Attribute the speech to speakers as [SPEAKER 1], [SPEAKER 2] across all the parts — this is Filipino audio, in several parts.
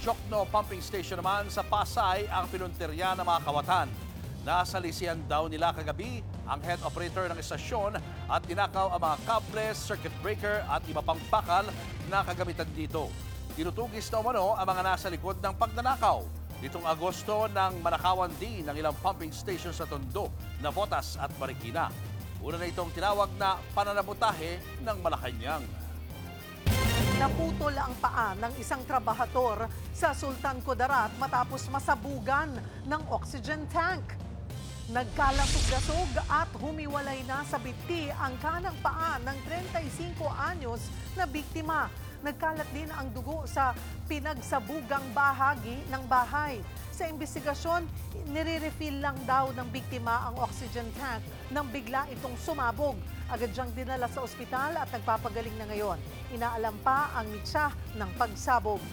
[SPEAKER 1] Chocno Pumping Station naman sa Pasay ang pinuntirya ng mga kawatan. Nasalisihan daw nila kagabi ang head operator ng estasyon at tinakaw ang mga cables, circuit breaker at iba pang bakal na kagamitan dito. Tinutugis na umano ang mga nasa likod ng pagnanakaw. Nitong Agosto nang manakawan din ng ilang pumping station sa Tondo, Navotas at Marikina. Una na itong tinawag na pananabutahe ng Malacanang.
[SPEAKER 2] Naputol ang paa ng isang trabahador sa Sultan Kudarat matapos masabugan ng oxygen tank. Nagkalasog-lasog at humiwalay na sa biti ang kanang paa ng 35 anyos na biktima. Nagkalat din ang dugo sa pinagsabugang bahagi ng bahay. Sa investigasyon, nire-refill lang daw ng biktima ang oxygen tank nang bigla itong sumabog. Agad siyang dinala sa ospital at nagpapagaling na ngayon. Inaalam pa ang mitsa ng pagsabog.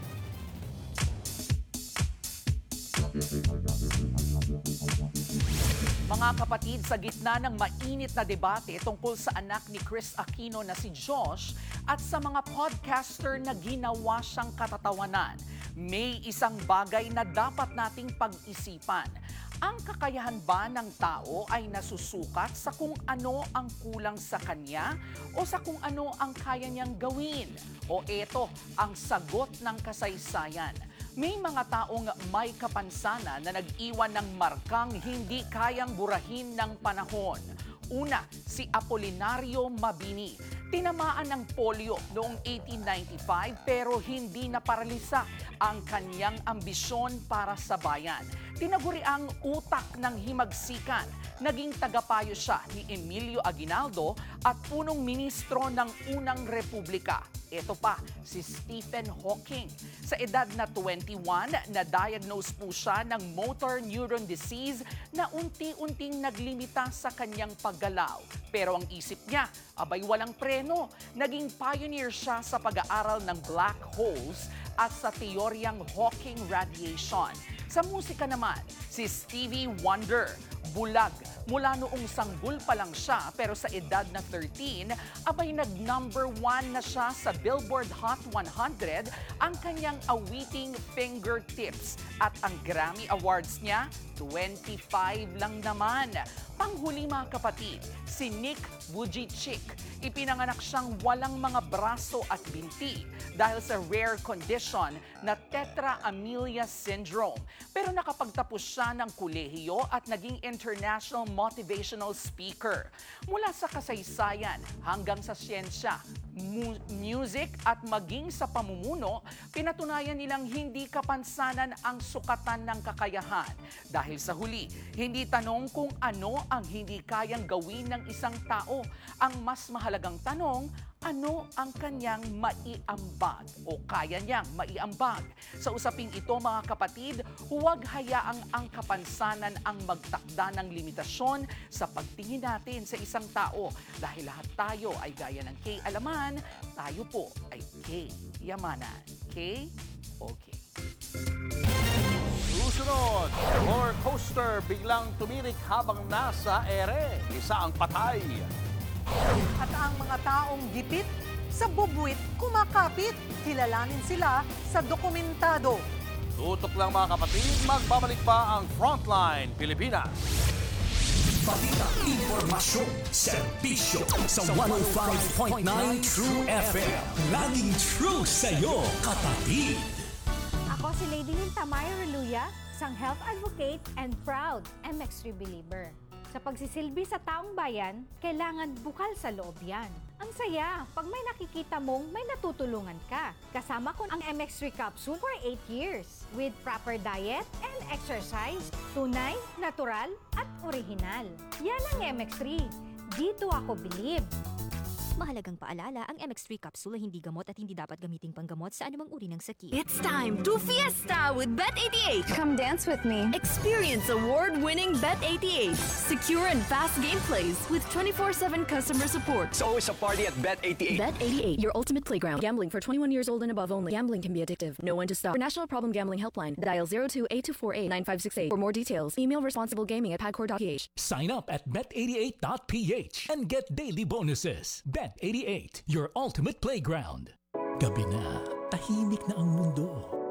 [SPEAKER 3] Mga kapatid, sa gitna ng mainit na debate tungkol sa anak ni Chris Aquino na si Josh at sa mga podcaster na ginawa siyang katatawanan, may isang bagay na dapat nating pag-isipan. Ang kakayahan ba ng tao ay nasusukat sa kung ano ang kulang sa kanya o sa kung ano ang kaya niyang gawin? O eto ang sagot ng kasaysayan. May mga taong may kapansanan na nag-iwan ng markang hindi kayang burahin ng panahon. Una, si Apolinario Mabini. Tinamaan ng polio noong 1895 pero hindi naparalisa ang kanyang ambisyon para sa bayan. Tinaguri ang utak ng himagsikan. Naging tagapayo siya ni Emilio Aguinaldo at punong ministro ng Unang Republika. Ito pa, si Stephen Hawking. Sa edad na 21, na-diagnose po siya ng motor neuron disease na unti-unting naglimita sa kanyang paggalaw. Pero ang isip niya, abay walang preno. Naging pioneer siya sa pag-aaral ng black holes at sa teoryang Hawking radiation. Sa musika naman, si Stevie Wonder, bulag. Mula noong sanggol pa lang siya pero sa edad na 13, abay nag-number 1 na siya sa Billboard Hot 100 ang kanyang awiting Fingertips. At ang Grammy Awards niya, 25 lang naman. Panghuli mga kapatid, si Nick Vujicic. Ipinanganak siyang walang mga braso at binti dahil sa rare condition na tetra amelia syndrome. Pero nakapagtapos siya ng kolehiyo at naging international motivational speaker. Mula sa kasaysayan hanggang sa siyensya, music at maging sa pamumuno, pinatunayan nilang hindi kapansanan ang sukatan ng kakayahan. Dahil sa huli, hindi tanong kung ano ang hindi kayang gawin ng isang tao. Ang mas mahalagang tanong, ano ang kanyang maiambag o kaya niyang maiambag. Sa usaping ito mga kapatid, huwag hayaang ang kapansanan ang magtakda ng limitasyon sa pagtingin natin sa isang tao. Dahil lahat tayo ay gaya ng K-alaman, tayo po ay K-yamanan. K? Okay.
[SPEAKER 1] Susunod, roller coaster biglang tumirik habang nasa ere. Isa ang patay.
[SPEAKER 2] At ang mga taong gipit sa bubuwit kumakapit. Kilalanin sila sa dokumentado.
[SPEAKER 1] Tutok lang mga kapatid, magbabalik pa ang Frontline Pilipinas.
[SPEAKER 4] Balita, impormasyon, serbisyo sa 105.9 True FM. Laging true sa'yo, kapatid.
[SPEAKER 5] Ako si Lady Tamara Reluya, isang health advocate and proud MX3 believer. Sa pagsisilbi sa taong bayan, kailangan bukal sa loob yan. Ang saya, pag may nakikita mong may natutulungan ka. Kasama ko ang MX3 capsule for 8 years with proper diet and exercise. Tunay, natural, at original. Yan ang MX3. Dito ako believe.
[SPEAKER 6] Mahalagang paalala, ang MX3 capsule ay hindi gamot at hindi dapat gamiting panggamot sa anumang uri ng sakit.
[SPEAKER 7] It's time to fiesta with Bet88.
[SPEAKER 8] Come dance with me.
[SPEAKER 7] Experience award-winning Bet88. Secure and fast gameplays with 24/7 customer support.
[SPEAKER 9] It's always a party at Bet88.
[SPEAKER 10] Bet88, your ultimate playground. Gambling for 21 years old and above only. Gambling can be addictive. Know when to stop. For National Problem Gambling Helpline, dial 02-8248-9568. For more details, email responsiblegaming@pagcor.ph.
[SPEAKER 4] Sign up at bet88.ph and get daily bonuses. Bet88, your ultimate playground. Gabi na, tahimik na ang mundo.